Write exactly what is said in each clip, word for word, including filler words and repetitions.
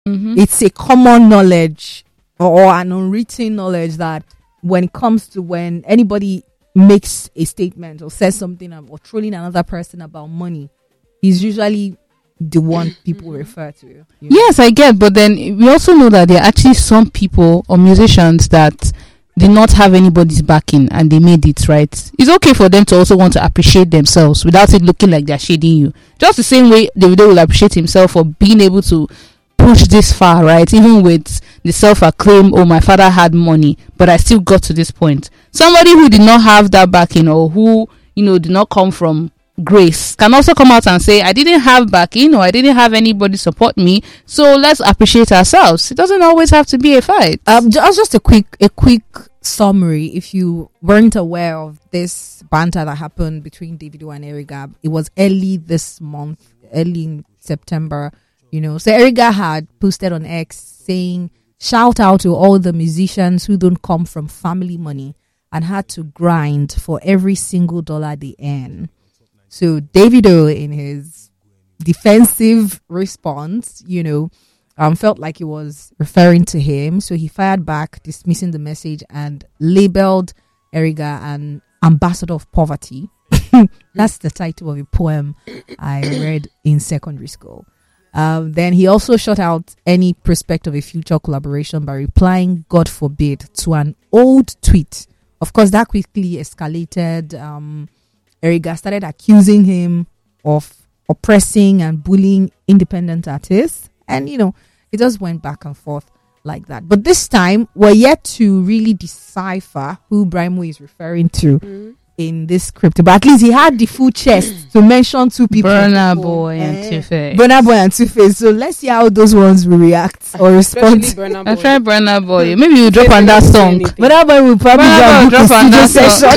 Mm-hmm. It's a common knowledge or, or an unwritten knowledge that when it comes to when anybody makes a statement or says something or trolling another person about money, he's usually the one people refer to. You know? Yes, I get, but then we also know that there are actually some people or musicians that did not have anybody's backing and they made it, right? It's okay for them to also want to appreciate themselves without it looking like they're shading you. Just the same way Davido will appreciate himself for being able to push this far, right? Even with the self-acclaim, oh, my father had money, but I still got to this point. Somebody who did not have that backing or who, you know, did not come from grace can also come out and say, I didn't have backing or I didn't have anybody support me, so let's appreciate ourselves. It doesn't always have to be a fight. Um, just, just a quick, a quick summary. If you weren't aware of this banter that happened between Davido and Eriga, it was early this month, early in September. You know, so Eriga had posted on X saying, shout out to all the musicians who don't come from family money and had to grind for every single dollar they earn. So Davido, in his defensive response, you know, um, felt like he was referring to him. So he fired back, dismissing the message and labeled Eriga an ambassador of poverty. That's the title of a poem I read in secondary school. Um, then he also shut out any prospect of a future collaboration by replying, God forbid, to an old tweet. Of course, that quickly escalated. Um, Eriga started accusing him of oppressing and bullying independent artists. And, you know, it just went back and forth like that. But this time, we're yet to really decipher who Brymo is referring to. Mm. In this crypto, but at least he had the full chest to mention two people, Burna Boy and Two-Face. Burna Boy and Two-Face. So let's see how those ones will react or respond. I try Burna Boy. Maybe you drop on that song. Burna Boy will probably drop on that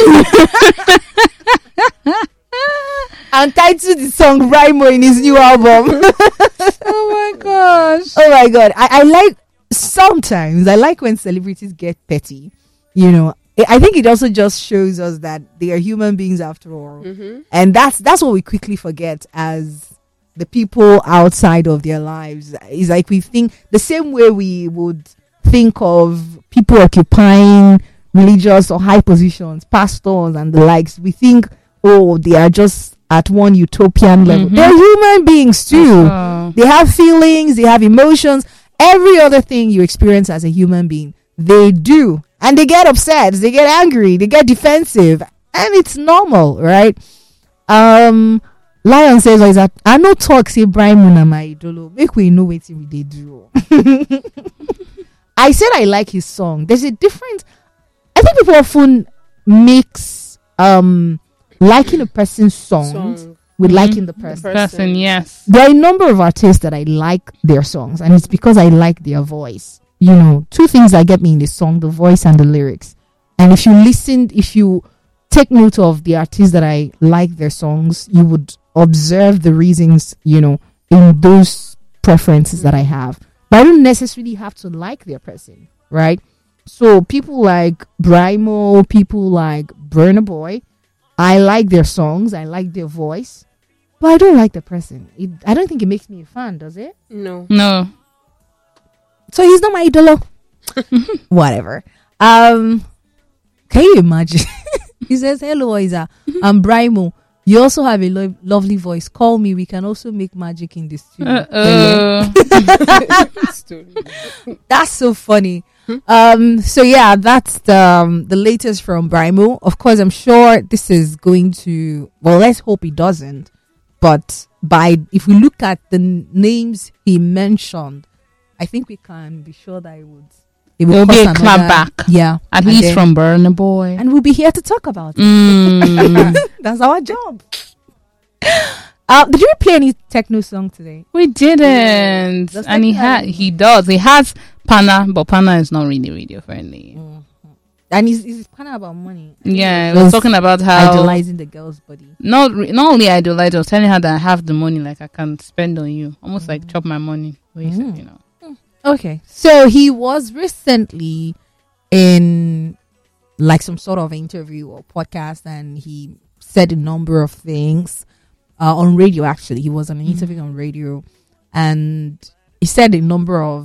session and title the song Brymo in his new album. Oh my gosh! Oh my god! I, I like sometimes I like when celebrities get petty. You know. I think it also just shows us that they are human beings after all. Mm-hmm. And that's that's what we quickly forget as the people outside of their lives. It's like we think the same way we would think of people occupying religious or high positions, pastors and the likes. We think, oh, they are just at one utopian level. Mm-hmm. They're human beings too. Oh. They have feelings, they have emotions. Every other thing you experience as a human being, they do. And they get upset, they get angry, they get defensive, and it's normal, right? Um, Lion says, "Is that I no talk say Brymo na my idol. Make we know what we they do." I said I like his song. There's a difference. I think people often mix um liking a person's songs song. with mm-hmm. liking the person. the person. Yes, there are a number of artists that I like their songs, and it's because I like their voice. You know, two things that get me in the song, the voice and the lyrics. And if you listen, if you take note of the artists that I like their songs, you would observe the reasons, you know, in those preferences that I have. But I don't necessarily have to like their person, right? So people like Brymo, people like Burna Boy, I like their songs, I like their voice, but I don't like the person. It, I don't think it makes me a fan, does it? No. No. So he's not my idol. Whatever. Um, can you imagine? He says, "Hello, Isa. I'm Brymo. You also have a lo- lovely voice. Call me. We can also make magic in the studio." That's so funny. Um, so yeah, that's the um, the latest from Brymo. Of course, I'm sure this is going to. Well, let's hope it doesn't. But by if we look at the n- names he mentioned, I think we can be sure that it would. It will be a another, clap back. Yeah. At least then, from Burna Boy. And we'll be here to talk about it. Mm. That's our job. Uh, did you play any techno song today? We didn't. Mm. And he had he does. He has Pana, but Pana is not really radio friendly. Mm. And he's, he's Pana about money. Yeah, he was talking about how idolizing the girl's body. Not not only idolize, I was telling her that I have the money, like I can spend on you. Almost mm. like chop my money. Mm. You know. Okay, so he was recently in like some sort of interview or podcast, and he said a number of things uh, on radio. Actually, he was on an interview mm-hmm. on radio, and he said a number of